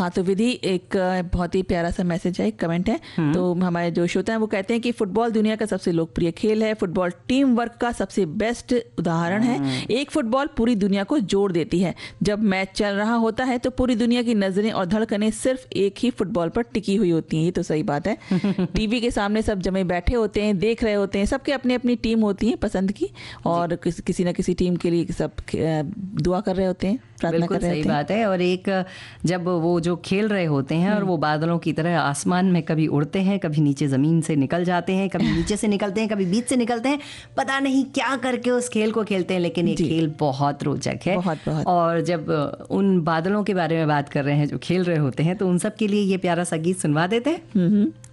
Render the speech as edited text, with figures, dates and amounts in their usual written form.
हाँ, तो विधि एक बहुत ही प्यारा सा मैसेज है, एक कमेंट है। तो हमारे जो श्रोता हैं वो कहते हैं कि फुटबॉल दुनिया का सबसे लोकप्रिय खेल है, फुटबॉल टीम वर्क का सबसे बेस्ट उदाहरण है। एक फुटबॉल पूरी दुनिया को जोड़ देती है। जब मैच चल रहा होता है तो पूरी दुनिया की नजरें और धड़कनें सिर्फ एक ही फुटबॉल पर टिकी हुई होती हैं। ये तो सही बात है। टीवी के सामने सब जमे बैठे होते हैं, देख रहे होते हैं, सबके अपनी अपनी टीम होती है पसंद की, और किसी न किसी टीम के लिए सब दुआ कर रहे होते हैं, प्रार्थना कर रहे होते हैं। सही बात है। और एक जब वो जो खेल रहे होते हैं और वो बादलों की तरह आसमान में कभी उड़ते हैं, कभी नीचे जमीन से निकल जाते हैं, कभी नीचे से निकलते हैं, कभी बीच से निकलते हैं, पता नहीं क्या करके उस खेल को खेलते हैं, लेकिन ये खेल बहुत रोचक है। बहुत। और जब उन बादलों के बारे में बात कर रहे हैं जो खेल रहे होते हैं, तो उन सब के लिए ये प्यारा सा गीत सुनवा देते हैं।